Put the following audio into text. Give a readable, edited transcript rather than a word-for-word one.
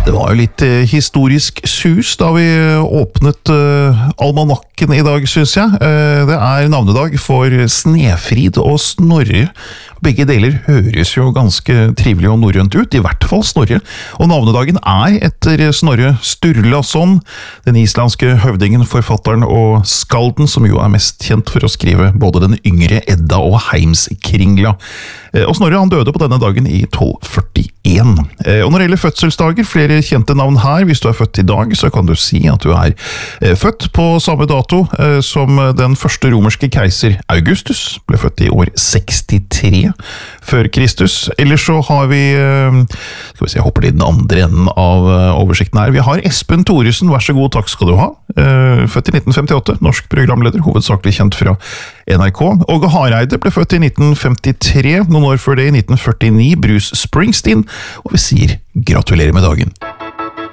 Det var jo litt historisk sus da vi åpnet almanakken i dag, synes jeg. Det er navnedag for Snefrid og Snorre. Begge deler høres jo ganske trivelig og norrønt ut, i hvert fall Snorre. Og navnedagen er etter Snorre Sturlason, den islandske høvdingen, forfatteren og skalden, som jo er mest kjent for å skrive både den yngre Edda og Heimskringla. Og Snorre han døde på denne dagen i 1241. Og når det gjelder fødselsdager, flere kjente navn her. Hvis du er født i dag, så kan du si at du er født på samme dato som den første romerske keiser Augustus, ble født i år 63 før Kristus. Ellers så har vi, skal vi se, jeg hopper til den andre enden av oversikten her. Vi har Espen Thoresen, vær så god, takk skal du ha. Født i 1958, norsk programleder, hovedsakelig kjent fra NRK. Åge Hareide ble født i 1953, noen år før det i 1949, Bruce Springsteen, og vi sier gratulerer med dagen.